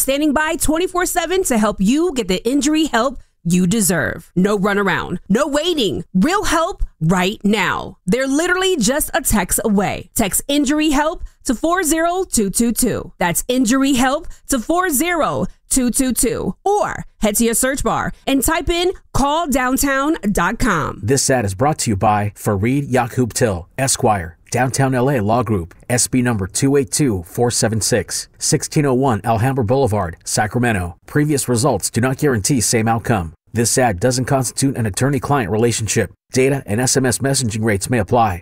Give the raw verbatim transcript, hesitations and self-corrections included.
standing by twenty-four seven to help you get the injury help you deserve. No runaround, no waiting. Real help right now. They're literally just a text away. Text injury help to four zero two two two. That's injury help to four zero two two two. Or head to your search bar and type in call downtown dot com. This ad is brought to you by Fareed Yaqub Till, Esquire, Downtown L A Law Group, S B number two eight two four seven six, sixteen oh one Alhambra Boulevard, Sacramento. Previous results do not guarantee same outcome. This ad doesn't constitute an attorney-client relationship. Data and S M S messaging rates may apply.